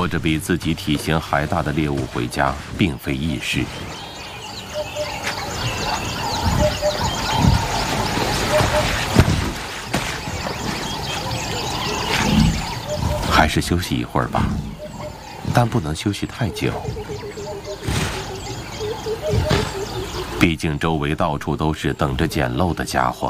拖着比自己体型还大的猎物回家，并非易事。还是休息一会儿吧，但不能休息太久。毕竟周围到处都是等着捡漏的家伙。